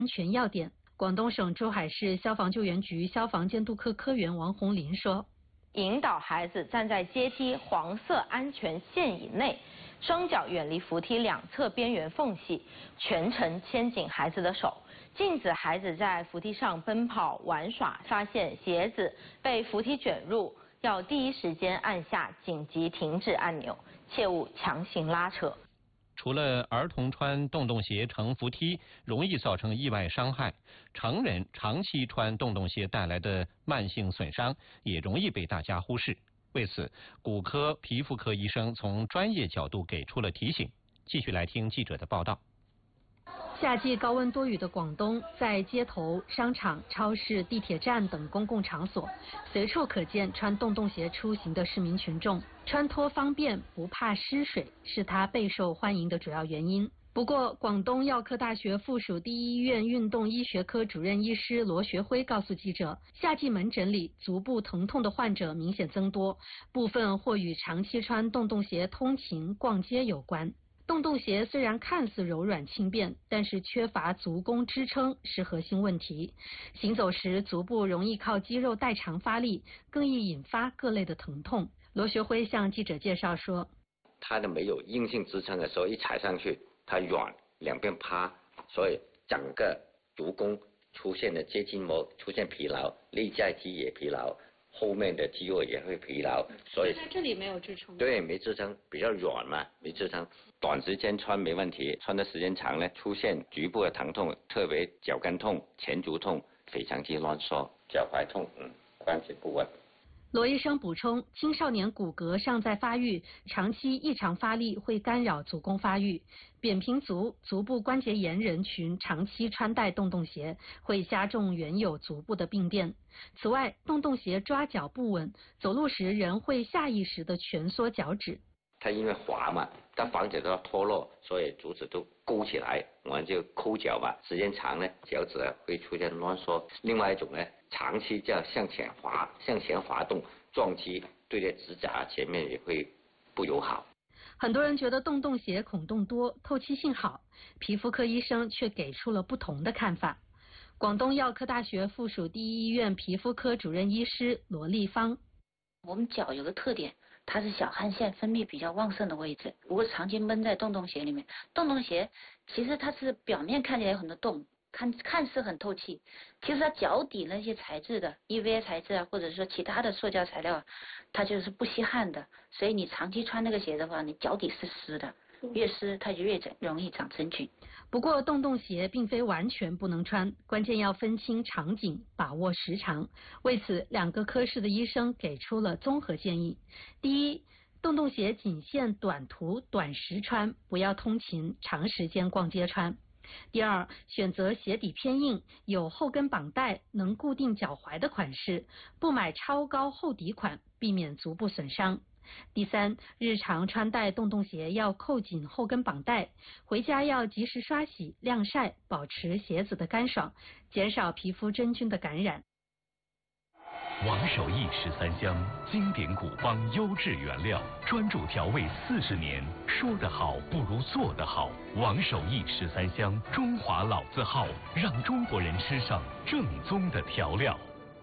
安全要点。广东省珠海市消防救援局消防监督科科员王红林说：“ 引导孩子站在阶梯黄色安全线以内，双脚远离扶梯两侧边缘缝隙，全程牵紧孩子的手，禁止孩子在扶梯上奔跑玩耍。发现鞋子被扶梯卷入，要第一时间按下紧急停止按钮，切勿强行拉扯。” 除了儿童穿洞洞鞋乘扶梯容易造成意外伤害，成人长期穿洞洞鞋带来的慢性损伤也容易被大家忽视。为此，骨科、皮肤科医生从专业角度给出了提醒。继续来听记者的报道。 夏季高温多雨的广东，在街头、商场、超市、地铁站等公共场所，随处可见穿洞洞鞋出行的市民群众。穿脱方便，不怕湿水，是他备受欢迎的主要原因。不过，广东药科大学附属第一医院运动医学科主任医师罗学辉告诉记者，夏季门诊里足部疼痛的患者明显增多，部分或与长期穿洞洞鞋通勤、逛街有关。洞洞鞋虽然看似柔软轻便，但是缺乏足弓支撑是核心问题。行走时足部容易靠肌肉代偿发力，更易引发各类的疼痛。罗学辉向记者介绍说， 它的没有硬性支撑的时候，一踩上去它软，两边趴，所以整个足弓出现的接筋膜出现疲劳，内在肌也疲劳，后面的肌肉也会疲劳，所以在这里没有支撑。 对，没支撑，比较软嘛，没支撑。短时间穿没问题，穿的时间长呢，出现局部的疼痛，特别脚跟痛、前足痛、腓肠肌挛缩、脚踝痛，关节不稳。 罗医生补充，青少年骨骼尚在发育，长期异常发力会干扰足弓发育。扁平足、足部关节炎人群长期穿戴洞洞鞋，会加重原有足部的病变。此外，洞洞鞋抓脚不稳，走路时人会下意识地蜷缩脚趾。 它因为滑嘛，它防止它脱落，所以足趾都勾起来，我们就抠脚嘛。时间长呢，脚趾会出现挛缩。另外一种呢，长期这样向前滑动，撞击对着指甲前面也会不友好。 很多人觉得洞洞鞋孔洞多，透气性好，皮肤科医生却给出了不同的看法。广东药科大学附属第一医院皮肤科主任医师罗丽芳， 我们脚有个特点，它是小汗腺分泌比较旺盛的位置。如果长期闷在洞洞鞋里面，洞洞鞋其实它是表面看起来有很多洞，看似很透气，其实它脚底那些材质的 EVA 材质啊，或者说其他的塑胶材料，它就是不吸汗的。所以你长期穿那个鞋的话，你脚底是湿的，越湿它就越容易长真菌。 不过洞洞鞋并非完全不能穿，关键要分清场景，把握时长。为此，两个科室的医生给出了综合建议。第一，洞洞鞋仅限短途短时穿，不要通勤长时间逛街穿。第二，选择鞋底偏硬、有后跟绑带、能固定脚踝的款式，不买超高厚底款，避免足部损伤。第三，日常穿戴洞洞鞋要扣紧后跟绑带，回家要及时刷洗、晾晒，保持鞋子的干爽，减少皮肤真菌的感染。 王守义13香，经典古方优质原料，专注调味40年，说得好不如做得好。王守义13香，中华老字号，让中国人吃上正宗的调料。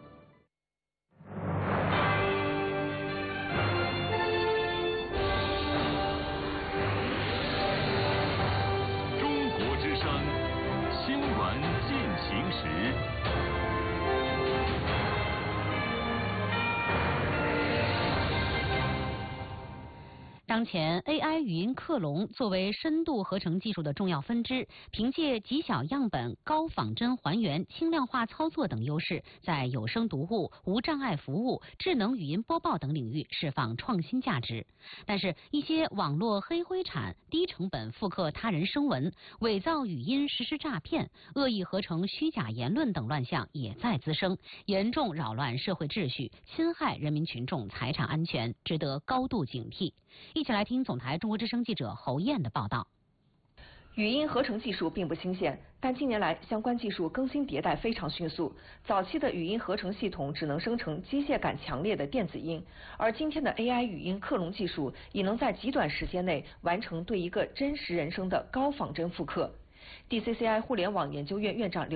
中国之声，新闻进行时。 当前 AI 语音克隆作为深度合成技术的重要分支，凭借极小样本、高仿真还原、轻量化操作等优势，在有声读物、无障碍服务、智能语音播报等领域释放创新价值。但是，一些网络黑灰产、低成本复刻他人声纹、伪造语音实施诈骗、恶意合成虚假言论等乱象也在滋生，严重扰乱社会秩序，侵害人民群众财产安全，值得高度警惕。一起来听总台中国之声记者侯燕的报道。 语音合成技术并不新鲜，但近年来相关技术更新迭代非常迅速。早期的语音合成系统只能生成机械感强烈的电子音，而今天的 AI 语音克隆技术已能在极短时间内完成对一个真实人声的高仿真复刻。DCCI 互联网研究院院长刘